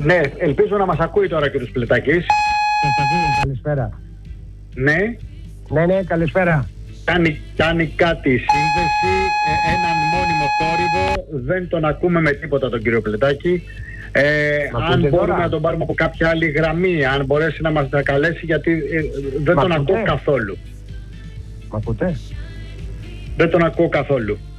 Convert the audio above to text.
Ναι, ελπίζω να μας ακούει τώρα και ο Πλετάκης. Καλησπέρα. Ναι. Ναι, καλησπέρα. Κάνει κάτι η σύνδεση, έναν μόνιμο θόρυβο, δεν τον ακούμε με τίποτα τον κύριο Πλετάκη. Αν μπορούμε τώρα να τον πάρουμε από κάποια άλλη γραμμή, αν μπορέσει να μας καλέσει, γιατί δεν τον ακούω καθόλου. Μ' ακούτε? Δεν τον ακούω καθόλου.